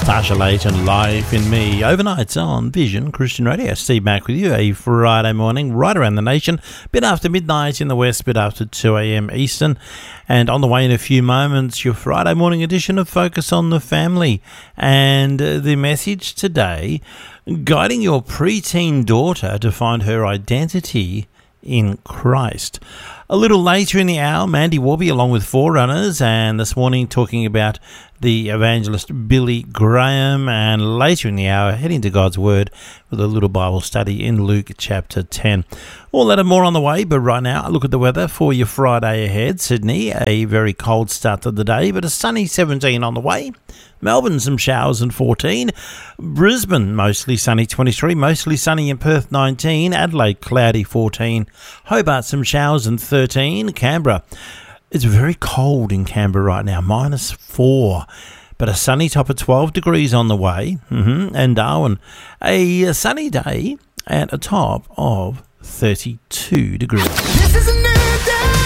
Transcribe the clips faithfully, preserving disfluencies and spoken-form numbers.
Tasha Layton, Life in Me. Overnights on Vision Christian Radio. Steve Mack with you, a Friday morning, right around the nation. Bit after midnight in the west, bit after two a.m. Eastern. And on the way in a few moments, your Friday morning edition of Focus on the Family. And uh, the message today, guiding your preteen daughter to find her identity in Christ. A little later in the hour, Mandy Warby along with Forerunners, and this morning talking about the evangelist Billy Graham, and later in the hour heading to God's Word with a little Bible study in Luke chapter ten. All that and more on the way, but right now, a look at the weather for your Friday ahead. Sydney, a very cold start to the day, but a sunny seventeen on the way. Melbourne, some showers and fourteen. Brisbane, mostly sunny twenty-three. Mostly sunny in Perth, nineteen. Adelaide, cloudy fourteen. Hobart, some showers and thirteen. Canberra, it's very cold in Canberra right now, minus four. But a sunny top of twelve degrees on the way. Mm-hmm. And Darwin, a sunny day at a top of thirty-two degrees. This is a new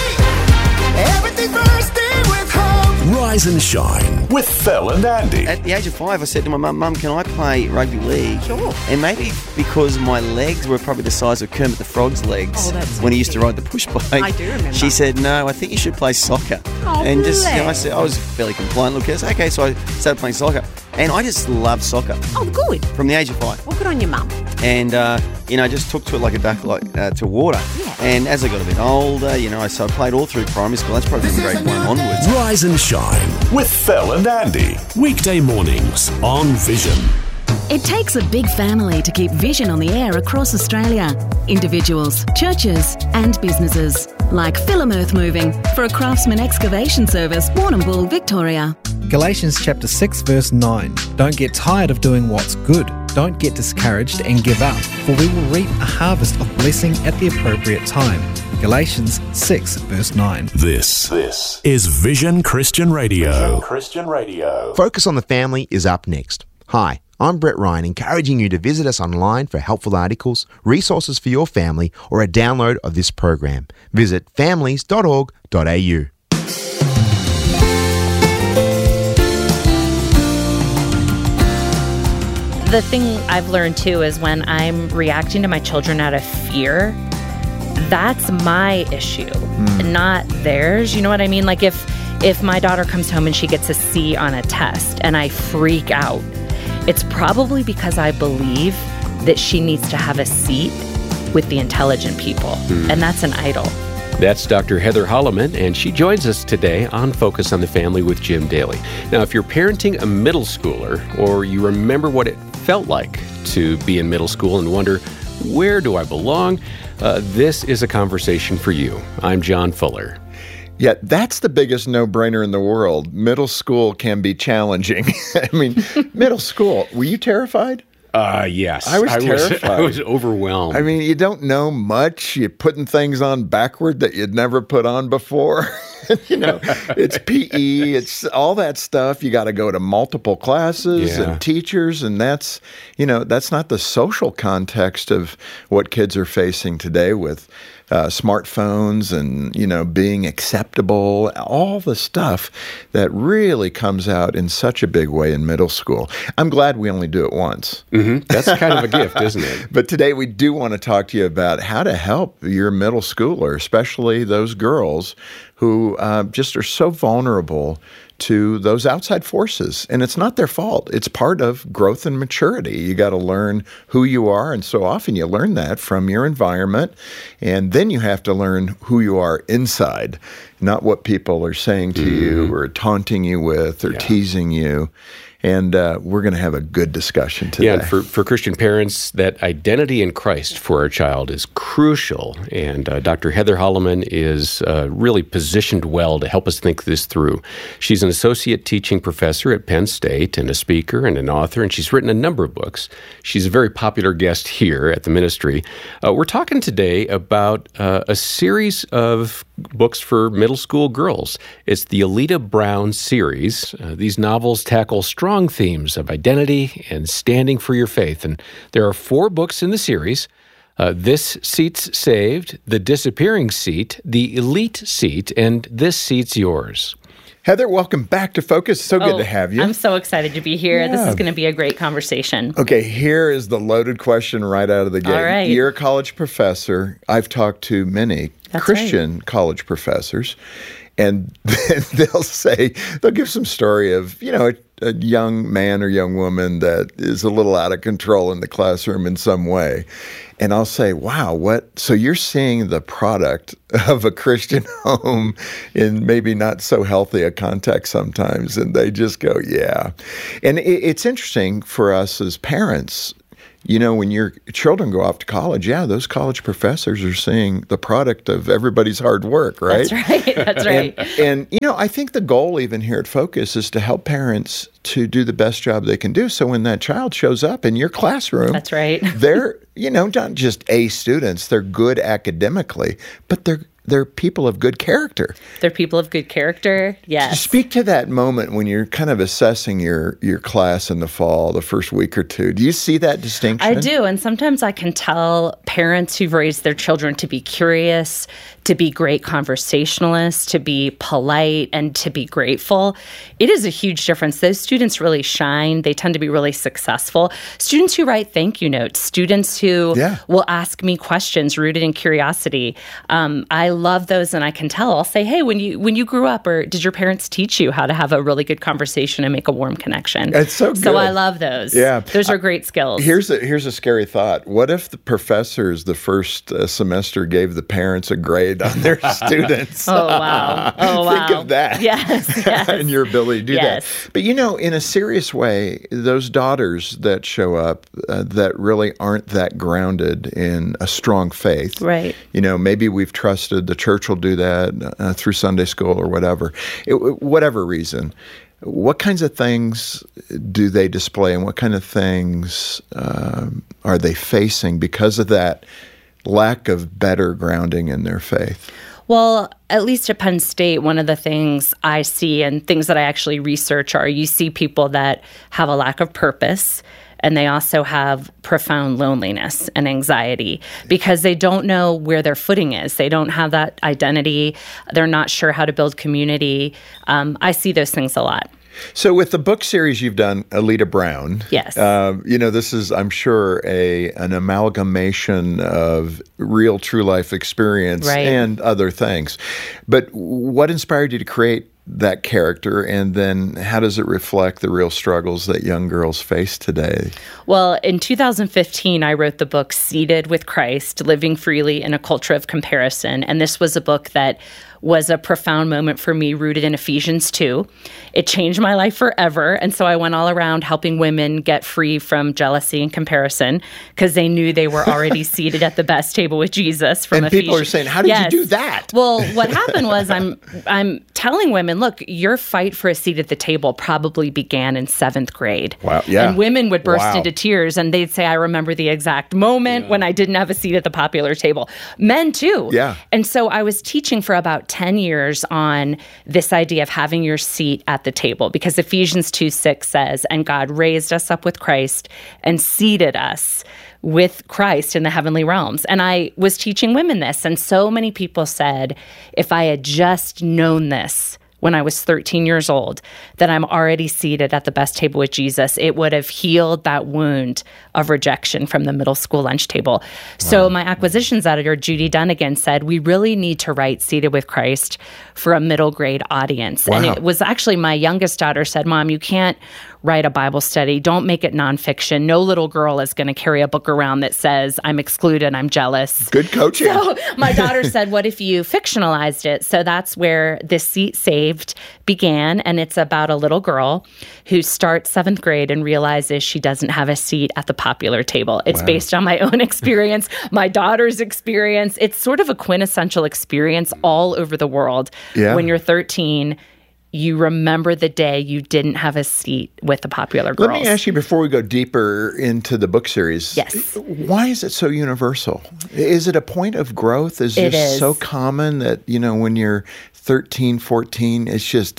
day. Everything bursting with hope. Rise and shine with Phil and Andy. At the age of five, I said to my mum, Mum, can I play rugby league? Sure. And maybe because my legs were probably the size of Kermit the Frog's legs Oh, that's so when he used to cute. ride the push bike. I do remember. She said, no, I think you should play soccer. Oh, and just, you know, I bless. said, I was fairly compliant. Look, yes, okay, so I started playing soccer. And I just loved soccer Oh, good. from the age of five. Well, good on your mum. And, uh, you know, I just took to it like a duck like, uh, to water. Yeah. And as I got a bit older, you know, so I played all through primary school. That's probably from grade one onwards. Rise and shine with Phil and Andy. Weekday mornings on Vision. It takes a big family to keep Vision on the air across Australia. Individuals, churches and businesses. Like Philem Earth Moving for a Craftsman Excavation Service, Warrnambool, Victoria. Galatians chapter six verse nine. Don't get tired of doing what's good. Don't get discouraged and give up, for we will reap a harvest of blessing at the appropriate time. Galatians six verse nine. This, this is Vision Christian Radio. Vision Christian Radio. Focus on the Family is up next. Hi, I'm Brett Ryan, encouraging you to visit us online for helpful articles, resources for your family, or a download of this program. Visit families dot org dot a u. The thing I've learned too is when I'm reacting to my children out of fear, that's my issue, mm. not theirs. You know what I mean? Like if if my daughter comes home and she gets a C on a test and I freak out, it's probably because I believe that she needs to have a seat with the intelligent people, mm. and that's an idol. That's Doctor Heather Holloman, and she joins us today on Focus on the Family with Jim Daly. Now, if you're parenting a middle schooler, or you remember what it felt like to be in middle school and wonder, where do I belong? Uh, this is a conversation for you. I'm John Fuller. Yeah, that's the biggest no-brainer in the world. Middle school can be challenging. I mean, middle school, were you terrified? Uh, yes. I was I terrified. Was, I was overwhelmed. I mean, you don't know much. You're putting things on backward that you'd never put on before. You know, it's P E, it's all that stuff. You got to go to multiple classes Yeah. and teachers, and that's, you know, that's not the social context of what kids are facing today with uh, smartphones and, you know, being acceptable, all the stuff that really comes out in such a big way in middle school. I'm glad we only do it once. Mm-hmm. That's kind of a gift, isn't it? But today we do want to talk to you about how to help your middle schooler, especially those girls who uh, just are so vulnerable to those outside forces. And it's not their fault. It's part of growth and maturity. You got to learn who you are. And so often you learn that from your environment. And then you have to learn who you are inside, not what people are saying to mm-hmm. you or taunting you with or yeah. teasing you. And uh, we're going to have a good discussion today. Yeah, and for, for Christian parents, that identity in Christ for our child is crucial. And uh, Doctor Heather Holloman is uh, really positioned well to help us think this through. She's an associate teaching professor at Penn State and a speaker and an author, and she's written a number of books. She's a very popular guest here at the ministry. Uh, we're talking today about uh, a series of books for middle school girls. It's the Alita Brown series. Uh, these novels tackle strong themes of identity and standing for your faith. And there are four books in the series. Uh, This Seat's Saved, The Disappearing Seat, The Elite Seat, and This Seat's Yours. Heather, welcome back to Focus. So good Oh, to have you. I'm so excited to be here. This Yeah. is going to be a great conversation. Okay, here is the loaded question right out of the gate. All right. You're a college professor. I've talked to many That's Christian college professors, and they'll say, they'll give some story of, you know, a, a young man or young woman that is a little out of control in the classroom in some way. And I'll say, wow, what? So you're seeing the product of a Christian home in maybe not so healthy a context sometimes. And they just go, yeah. And it, it's interesting for us as parents. You know, when your children go off to college, yeah, those college professors are seeing the product of everybody's hard work, right? That's right. That's right. And, and, you know, I think the goal even here at Focus is to help parents to do the best job they can do. So when that child shows up in your classroom, That's right. they're, you know, not just A students, they're good academically, but they're they're people of good character. They're people of good character. Yes. Speak to that moment when you're kind of assessing your, your class in the fall, the first week or two. Do you see that distinction? I do. And sometimes I can tell parents who've raised their children to be curious, to be great conversationalists, to be polite, and to be grateful. It is a huge difference. Those students really shine. They tend to be really successful. Students who write thank you notes, students who Yeah. will ask me questions rooted in curiosity. Um, I love those, and I can tell. I'll say, hey, when you when you grew up, or did your parents teach you how to have a really good conversation and make a warm connection? It's so So good. I love those. Yeah. Those are great skills. Here's a here's a scary thought. What if the professors the first uh, semester gave the parents a grade on their students? Oh, wow. Oh, wow. Think of that. Yes, yes. And your ability to do Yes. that. But you know, in a serious way, those daughters that show up uh, that really aren't that grounded in a strong faith. Right. You know, maybe we've trusted the church will do that uh, through Sunday school or whatever. It, whatever reason. What kinds of things do they display, and what kind of things um, are they facing because of that lack of better grounding in their faith? Well, at least at Penn State, one of the things I see and things that I actually research are you see people that have a lack of purpose, and they also have profound loneliness and anxiety because they don't know where their footing is. They don't have that identity. They're not sure how to build community. Um, I see those things a lot. So with the book series you've done, Alita Brown, Yes. uh, you know, this is, I'm sure, a an amalgamation of real, true life experience Right. and other things. But what inspired you to create that character, and then how does it reflect the real struggles that young girls face today? Well, in two thousand fifteen, I wrote the book Seated with Christ, Living Freely in a Culture of Comparison. And this was a book that was a profound moment for me, rooted in Ephesians two. It changed my life forever. And so I went all around helping women get free from jealousy and comparison because they knew they were already seated at the best table with Jesus. From And people are Ephesians. saying, how did Yes. you do that? Well, what happened was I'm I'm telling women, look, your fight for a seat at the table probably began in seventh grade. Wow, yeah. And women would burst Wow. into tears and they'd say, I remember the exact moment when I didn't have a seat at the popular table. Men too. Yeah. And so I was teaching for about ten years on this idea of having your seat at the table because Ephesians two six says, and God raised us up with Christ and seated us with Christ in the heavenly realms. And I was teaching women this, and so many people said, if I had just known this when I was thirteen years old, that I'm already seated at the best table with Jesus, it would have healed that wound of rejection from the middle school lunch table. So my acquisitions editor, Judy Dunnigan, said, we really need to write Seated with Christ for a middle grade audience. And Wow. it was actually my youngest daughter said, Mom, you can't write a Bible study. Don't make it nonfiction. No little girl is going to carry a book around that says, I'm excluded, I'm jealous. Good coaching. So my daughter said, what if you fictionalized it? So that's where This Seat Saved began. And it's about a little girl who starts seventh grade and realizes she doesn't have a seat at the popular table. It's based on my own experience, my daughter's experience. It's sort of a quintessential experience all over the world. Yeah. When you're thirteen, you remember the day you didn't have a seat with the popular girls. Let me ask you before we go deeper into the book series. Yes. Why is it so universal? Is it a point of growth? Is it It just is. so common that, you know, when you're thirteen, fourteen, it's just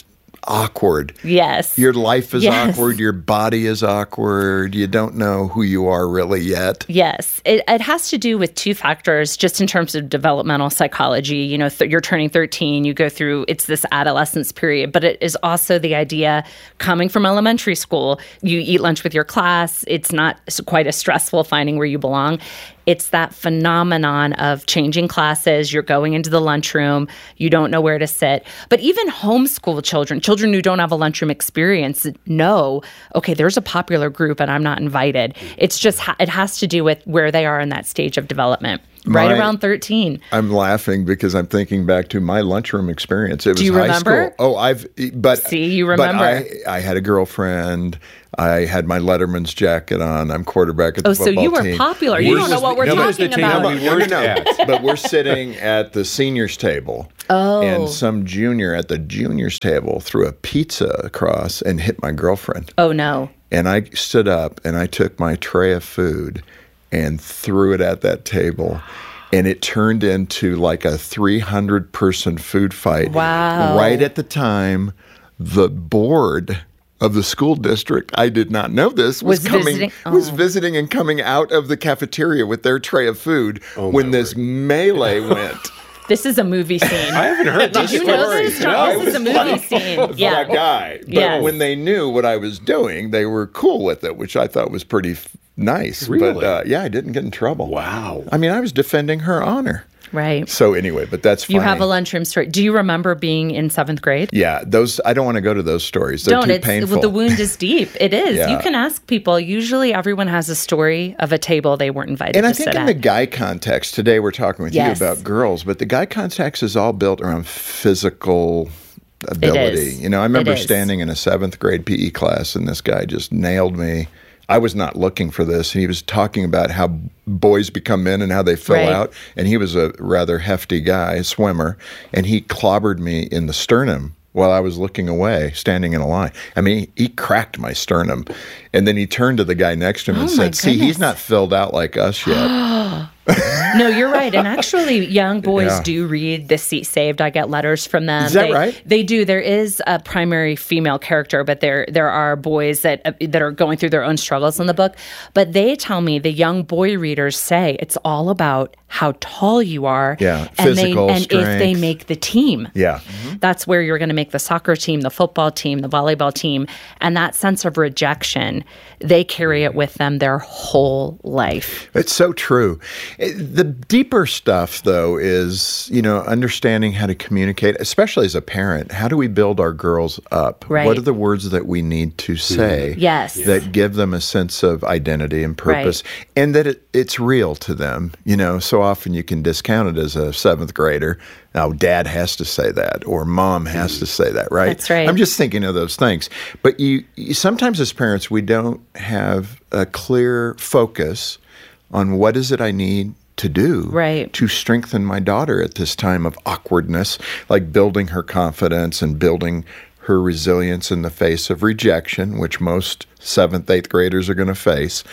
awkward. Yes. Your life is Yes. awkward. Your body is awkward. You don't know who you are really yet. Yes, it, it has to do with two factors just in terms of developmental psychology. You know, th- you're turning thirteen, you go through, it's this adolescence period, but it is also the idea coming from elementary school. You eat lunch with your class. It's not s- quite as stressful finding where you belong. It's that phenomenon of changing classes. You're going into the lunchroom. You don't know where to sit. But even homeschool children, children who don't have a lunchroom experience, know, okay, there's a popular group and I'm not invited. It's just, ha- it has to do with where they are in that stage of development. Right My- around thirteen. I'm laughing because I'm thinking back to my lunchroom experience. It was Do you high remember? school. Oh, I've but See, you but remember. I, I had a girlfriend. I had my Letterman's jacket on. I'm quarterback at the Oh, so football you were team. popular. You don't know what we're no, but it was the talking team about. we worked at. But we're sitting at the seniors table. Oh. And some junior at the juniors table threw a pizza across and hit my girlfriend. Oh, no. And I stood up and I took my tray of food and threw it at that table. And it turned into like a three hundred person food fight. Wow. Right at the time, the board of the school district, I did not know this, was, Was coming, visiting- was oh. visiting and coming out of the cafeteria with their tray of food when this melee went. This is a movie scene. I haven't heard Did this you know story. this, Charles? This is a movie scene. Yeah. That guy. But Yes. when they knew what I was doing, they were cool with it, which I thought was pretty f- nice. Really? But uh, yeah, I didn't get in trouble. Wow. I mean, I was defending her honor. Right. So anyway, but that's funny. You have a lunchroom story. Do you remember being in seventh grade? Yeah, those. I don't want to go to those stories. They're Don't. too It's painful. the wound is deep. It is. Yeah. You can ask people. Usually, everyone has a story of a table they weren't invited And to I think sit in at. the guy context, today we're talking with Yes. you about girls, but the guy context is all built around physical ability. is. You know, I remember It is. standing in a seventh grade P E class and this guy just nailed me. I was not looking for this. And he was talking about how boys become men and how they fill Right. out. And he was a rather hefty guy, a swimmer, and he clobbered me in the sternum while I was looking away, standing in a line. I mean, he cracked my sternum. And then he turned to the guy next to him and Oh, my said, see, he's goodness. not filled out like us yet. No, you're right. And actually, young boys Yeah. do read The Seat Saved. I get letters from them. Is that they, right? They do. There is a primary female character, but there there are boys that uh, that are going through their own struggles in the book. But they tell me the young boy readers say it's all about how tall you are. Yeah, and physical they, and if they strength. make the team. Yeah. That's where you're going to make the soccer team, the football team, the volleyball team. And that sense of rejection, they carry it with them their whole life. It's so true. It- the deeper stuff, though, is, you know, understanding how to communicate, especially as a parent. How do we build our girls up? Right. What are the words that we need to say Yes. that give them a sense of identity and purpose, and that it, it's real to them? You know, so often you can discount it as a seventh grader. Now, dad has to say that, or mom has to say that, right? That's right. I'm just thinking of those things. But you, you sometimes as parents, we don't have a clear focus on what is it I need to do Right. to strengthen my daughter at this time of awkwardness, like building her confidence and building her resilience in the face of rejection, which most seventh, eighth graders are going to face.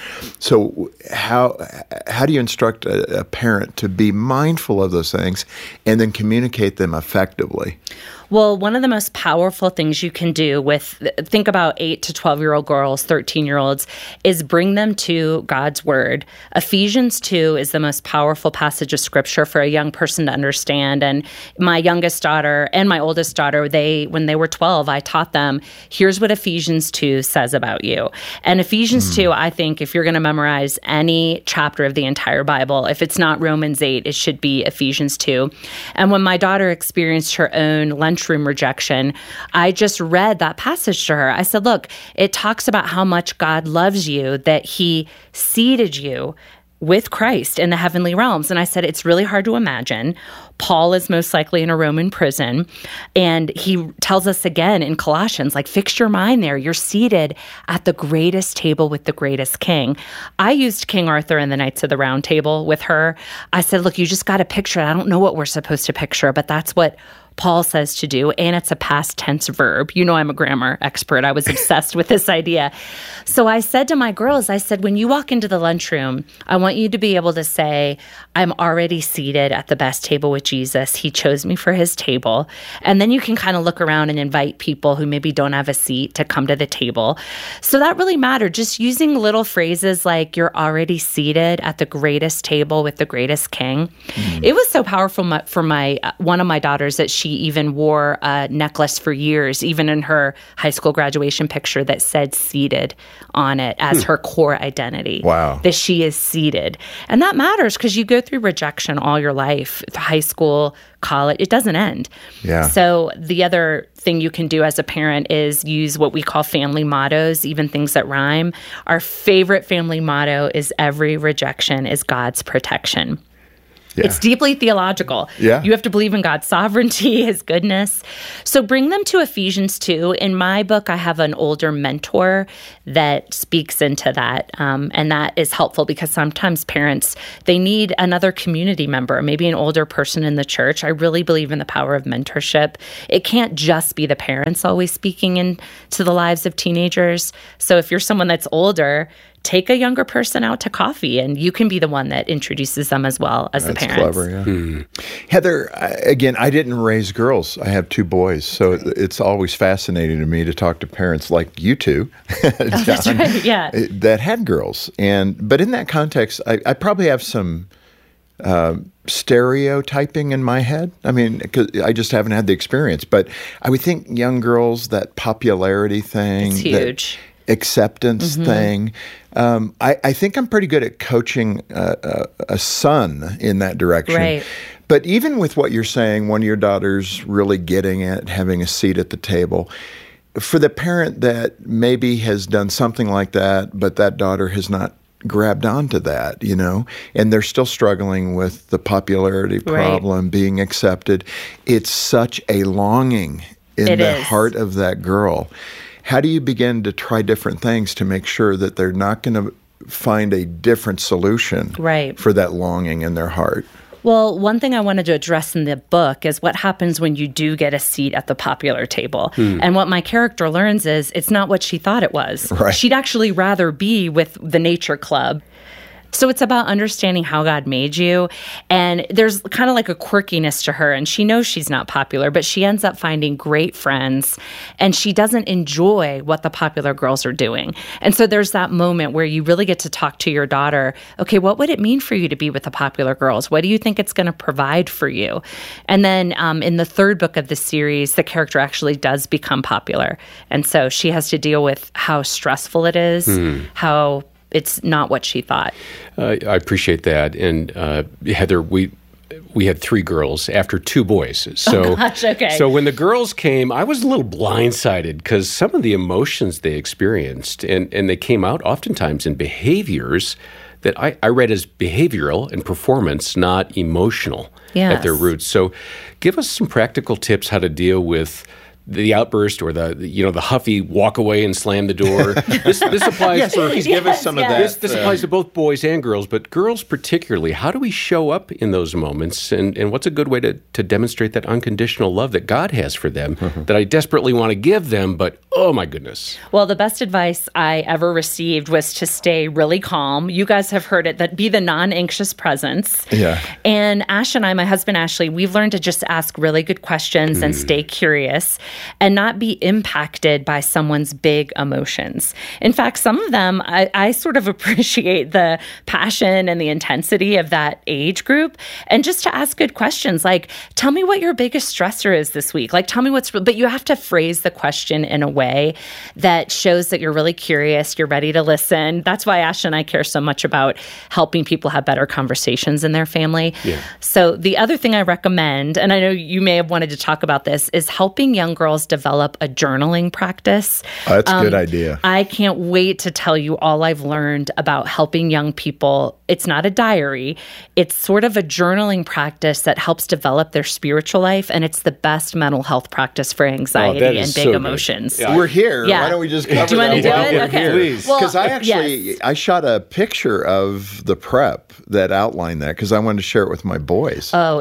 So how how do you instruct a, a parent to be mindful of those things and then communicate them effectively? Well, one of the most powerful things you can do with, think about eight to twelve year old girls, thirteen year olds, is bring them to God's word. Ephesians two is the most powerful passage of scripture for a young person to understand. And my youngest daughter and my oldest daughter, they, when they were twelve, I taught them, here's what Ephesians two says about you. And Ephesians two, I think if you're going to memorize any chapter of the entire Bible, if it's not Romans eight, it should be Ephesians two. And when my daughter experienced her own lunchroom rejection, I just read that passage to her. I said, look, it talks about how much God loves you, that he seated you with Christ in the heavenly realms. And I said, it's really hard to imagine. Paul is most likely in a Roman prison. And he tells us again in Colossians, like, fix your mind there. You're seated at the greatest table with the greatest king. I used King Arthur and the Knights of the Round Table with her. I said, look, you just got to picture it. I don't know what we're supposed to picture, but that's what Paul says to do, and it's a past tense verb. You know, I'm a grammar expert. I was obsessed with this idea. So I said to my girls, I said, when you walk into the lunchroom, I want you to be able to say, I'm already seated at the best table with Jesus. He chose me for his table. And then you can kind of look around and invite people who maybe don't have a seat to come to the table. So that really mattered. Just using little phrases like, you're already seated at the greatest table with the greatest king. Mm. It was so powerful for my uh, one of my daughters that she even wore a necklace for years, even in her high school graduation picture that said seated on it as her core identity. Wow. That she is seated. And that matters because you go through rejection all your life, high school, college, it doesn't end. Yeah. So the other thing you can do as a parent is use what we call family mottos, even things that rhyme. Our favorite family motto is every rejection is God's protection. Yeah. It's deeply theological. Yeah. You have to believe in God's sovereignty, his goodness. So bring them to Ephesians two. In my book, I have an older mentor that speaks into that. Um, and that is helpful because sometimes parents, they need another community member, maybe an older person in the church. I really believe in the power of mentorship. It can't just be the parents always speaking into the lives of teenagers. So if you're someone that's older, take a younger person out to coffee, and you can be the one that introduces them as well as That's the parents. Clever, yeah. Hmm. Heather, I, again, I didn't raise girls. I have two boys, so it's always fascinating to me to talk to parents like you two, Oh, that's right, yeah. that had girls. And but in that context, I, I probably have some uh, stereotyping in my head. I mean, 'cause I just haven't had the experience. But I would think young girls, that popularity thing, it's huge. That, acceptance mm-hmm. thing. Um, I, I think I'm pretty good at coaching a, a, a son in that direction. Right. But even with what you're saying, one of your daughters really getting it, having a seat at the table, for the parent that maybe has done something like that, but that daughter has not grabbed onto that, you know, and they're still struggling with the popularity problem, right. being accepted, it's such a longing in it the is. heart of that girl. How do you begin to try different things to make sure that they're not going to find a different solution right. for that longing in their heart? Well, one thing I wanted to address in the book is what happens when you do get a seat at the popular table. Hmm. And what my character learns is it's not what she thought it was. Right. She'd actually rather be with the nature club. So it's about understanding how God made you. And there's kind of like a quirkiness to her. And she knows she's not popular, but she ends up finding great friends. And she doesn't enjoy what the popular girls are doing. And so there's that moment where you really get to talk to your daughter. Okay, what would it mean for you to be with the popular girls? What do you think it's going to provide for you? And then um, in the third book of the series, the character actually does become popular. And so she has to deal with how stressful it is, hmm. how it's not what she thought. Uh, I appreciate that. And uh, Heather, we we had three girls after two boys. So, oh gosh, okay. So when the girls came, I was a little blindsided because some of the emotions they experienced, and, and they came out oftentimes in behaviors that I, I read as behavioral and performance, not emotional yes. at their roots. So give us some practical tips how to deal with the outburst or the, you know, the huffy walk away and slam the door. This, this applies yes, for... Please give yes, us some yes. of that. This, this uh, applies to both boys and girls, but girls particularly. How do we show up in those moments? And, and what's a good way to, to demonstrate that unconditional love that God has for them mm-hmm. that I desperately want to give them, but oh my goodness. Well, the best advice I ever received was to stay really calm. You guys have heard it, that be the non-anxious presence. Yeah. And Ash and I, my husband Ashley, we've learned to just ask really good questions mm. and stay curious, and not be impacted by someone's big emotions. In fact, some of them, I, I sort of appreciate the passion and the intensity of that age group. And just to ask good questions, like, tell me what your biggest stressor is this week. Like, tell me what's, but you have to phrase the question in a way that shows that you're really curious, you're ready to listen. That's why Ash and I care so much about helping people have better conversations in their family. Yeah. So the other thing I recommend, and I know you may have wanted to talk about this, is helping young girls develop a journaling practice. Oh, that's um, a good idea. I can't wait to tell you all I've learned about helping young people. It's not a diary. It's sort of a journaling practice that helps develop their spiritual life, and it's the best mental health practice for anxiety oh, and big so emotions. Yeah. We're here. Yeah. Why don't we just cover do you that? want to do while it? we're Okay. here? Please. Because Well, I actually, yes. I shot a picture of the prep that outlined that because I wanted to share it with my boys. Oh, it's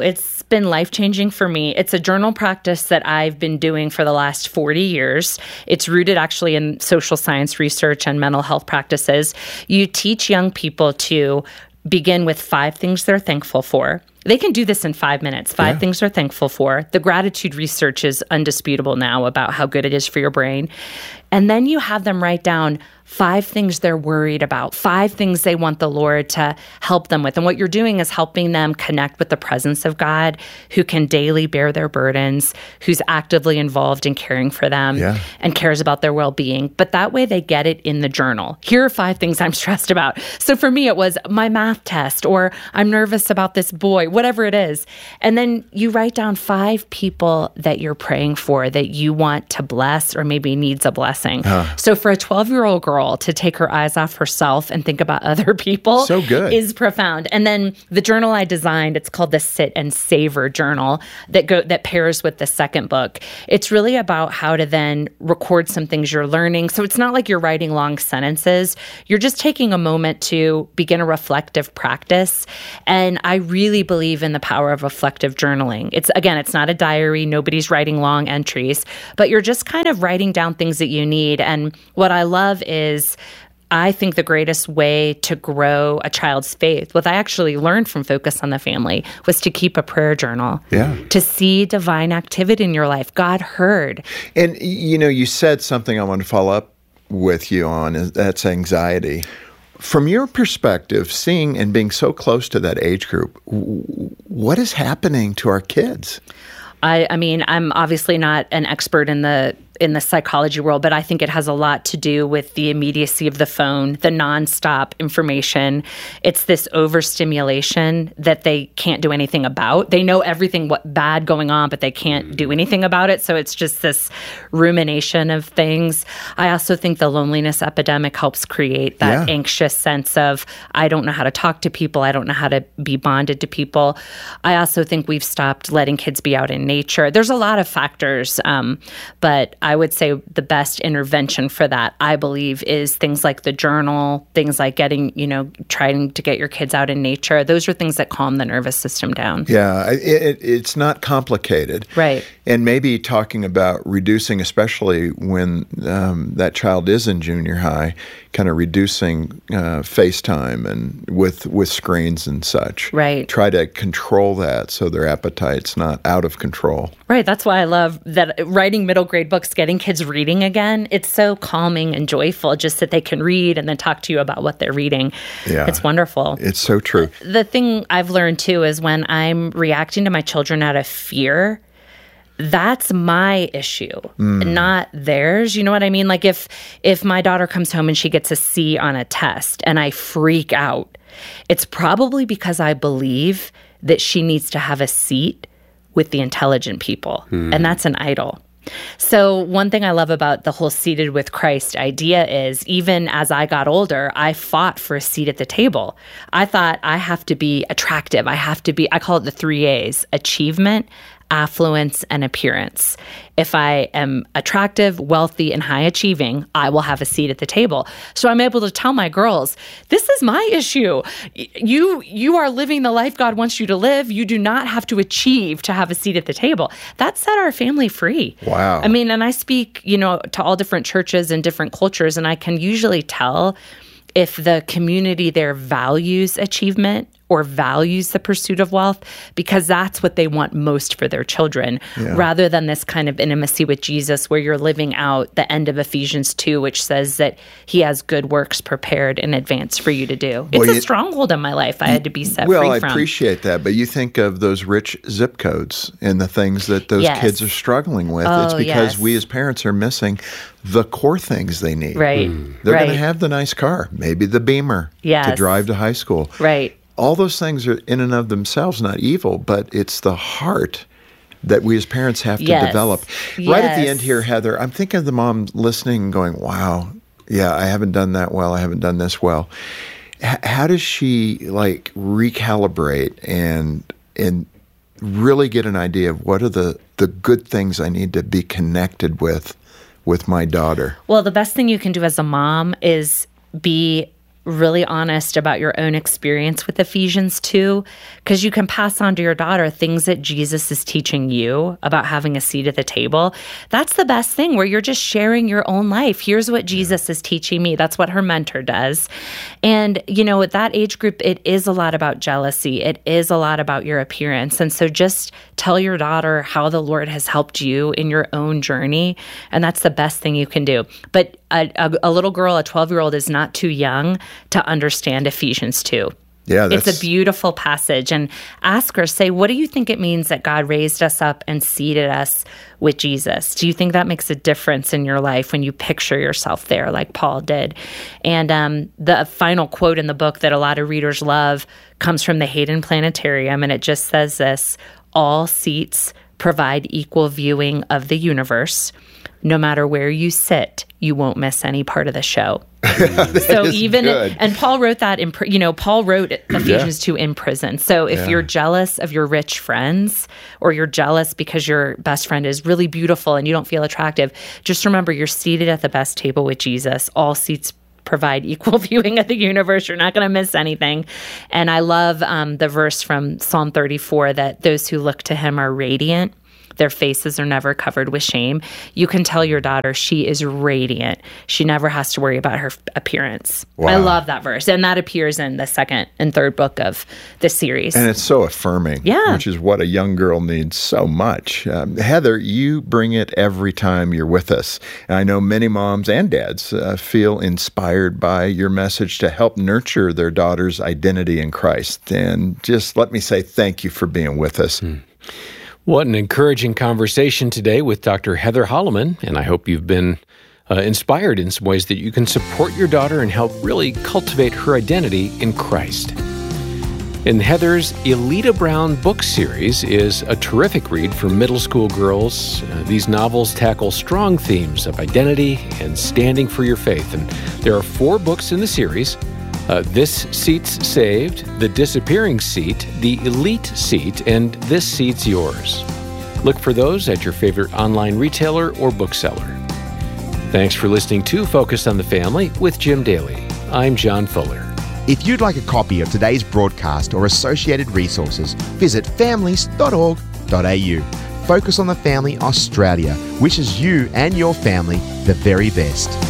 been life-changing for me. It's a journal practice that I've been doing for the last forty years. It's rooted actually in social science research and mental health practices. You teach young people to begin with five things they're thankful for. They can do this in five minutes. Five Yeah. things they're thankful for. The gratitude research is undisputable now about how good it is for your brain. And then you have them write down five things they're worried about, five things they want the Lord to help them with. And what you're doing is helping them connect with the presence of God, who can daily bear their burdens, who's actively involved in caring for them Yeah. and cares about their well-being. But that way they get it in the journal. Here are five things I'm stressed about. So for me, it was my math test, or I'm nervous about this boy, whatever it is. And then you write down five people that you're praying for that you want to bless or maybe needs a blessing. So for a twelve-year-old girl to take her eyes off herself and think about other people So good. is profound. And then the journal I designed, it's called the Sit and Savor Journal that go that pairs with the second book. It's really about how to then record some things you're learning. So it's not like you're writing long sentences. You're just taking a moment to begin a reflective practice. And I really believe in the power of reflective journaling. It's again, it's not a diary. Nobody's writing long entries, but you're just kind of writing down things that you need. And what I love is I think the greatest way to grow a child's faith, what I actually learned from Focus on the Family, was to keep a prayer journal. Yeah. To see divine activity in your life. God heard. And, y- you know, you said something I want to follow up with you on, is that's anxiety. From your perspective, seeing and being so close to that age group, w- what is happening to our kids? I, I mean, I'm obviously not an expert in the in the psychology world, but I think it has a lot to do with the immediacy of the phone, the nonstop information. It's this overstimulation that they can't do anything about. They know everything what bad going on, but they can't do anything about it. So it's just this rumination of things. I also think the loneliness epidemic helps create that Yeah. anxious sense of, I don't know how to talk to people. I don't know how to be bonded to people. I also think we've stopped letting kids be out in nature. There's a lot of factors, um, but I would say the best intervention for that, I believe, is things like the journal, things like getting, you know, trying to get your kids out in nature. Those are things that calm the nervous system down. Yeah, it, it, it's not complicated. Right. And maybe talking about reducing, especially when um, that child is in junior high, kind of reducing uh, FaceTime and with with screens and such. Right. Try to control that so their appetite's not out of control. Right. That's why I love that writing middle grade books, getting kids reading again. It's so calming and joyful just that they can read and then talk to you about what they're reading. Yeah. It's wonderful. It's so true. The thing I've learned too is when I'm reacting to my children out of fear, that's my issue, not theirs. You know what I mean? Like if if my daughter comes home and she gets a C on a test and I freak out, it's probably because I believe that she needs to have a seat with the intelligent people. And that's an idol. So one thing I love about the whole seated with Christ idea is even as I got older, I fought for a seat at the table. I thought I have to be attractive. I have to be, I call it the three A's: achievement, affluence, and appearance. If I am attractive, wealthy, and high achieving, I will have a seat at the table. So I'm able to tell my girls, this is my issue. You, you are living the life God wants you to live. You do not have to achieve to have a seat at the table. That set our family free. Wow. I mean, and I speak, you know, to all different churches and different cultures, and I can usually tell if the community there values achievement or values the pursuit of wealth, because that's what they want most for their children, Yeah. rather than this kind of intimacy with Jesus where you're living out the end of Ephesians two, which says that he has good works prepared in advance for you to do. It's Well, a you- stronghold in my life I had to be set Well, free I from. appreciate that, but you think of those rich zip codes and the things that those Yes. kids are struggling with. It's Oh, because yes. we as parents are missing the core things they need. Right, They're going right. to have the nice car, maybe the Beamer to Yes. drive to high school. Right. All those things are in and of themselves not evil, but it's the heart that we as parents have to Yes. develop. Right at the Yes. end here, Heather, I'm thinking of the mom listening and going, wow, yeah, I haven't done that well. I haven't done this well. H- how does she like recalibrate and and really get an idea of what are the, the good things I need to be connected with with my daughter? Well, the best thing you can do as a mom is be really honest about your own experience with Ephesians two, because you can pass on to your daughter things that Jesus is teaching you about having a seat at the table. That's the best thing, where you're just sharing your own life. Here's what Jesus is teaching me. That's what her mentor does. And, you know, at that age group, it is a lot about jealousy. It is a lot about your appearance. And so just tell your daughter how the Lord has helped you in your own journey. And that's the best thing you can do. But a, a, a little girl, a twelve-year-old, is not too young to understand Ephesians two. Yeah, that's... It's a beautiful passage. And ask her, say, what do you think it means that God raised us up and seated us with Jesus? Do you think that makes a difference in your life when you picture yourself there like Paul did? And um, the final quote in the book that a lot of readers love comes from the Hayden Planetarium, and it just says this: all seats provide equal viewing of the universe. No matter where you sit, you won't miss any part of the show. So even, good. and Paul wrote that in, you know, Paul wrote Ephesians two in prison. So if Yeah. you're jealous of your rich friends, or you're jealous because your best friend is really beautiful and you don't feel attractive, just remember you're seated at the best table with Jesus. All seats provide equal viewing of the universe. You're not going to miss anything. And I love um, the verse from Psalm thirty-four that those who look to him are radiant. Their faces are never covered with shame. You can tell your daughter she is radiant. She never has to worry about her appearance. Wow. I love that verse. And that appears in the second and third book of the series. And it's so affirming, Yeah. which is what a young girl needs so much. Um, Heather, you bring it every time you're with us. And I know many moms and dads uh, feel inspired by your message to help nurture their daughter's identity in Christ. And just let me say thank you for being with us. Mm. What an encouraging conversation today with Doctor Heather Holleman, and I hope you've been uh, inspired in some ways that you can support your daughter and help really cultivate her identity in Christ. And Heather's Elita Brown book series is a terrific read for middle school girls. Uh, these novels tackle strong themes of identity and standing for your faith, and there are four books in the series. Uh, This Seat's Saved, The Disappearing Seat, The Elite Seat, and This Seat's Yours. Look for those at your favorite online retailer or bookseller. Thanks for listening to Focus on the Family with Jim Daly. I'm John Fuller. If you'd like a copy of today's broadcast or associated resources, visit families dot org dot a u. Focus on the Family Australia wishes you and your family the very best.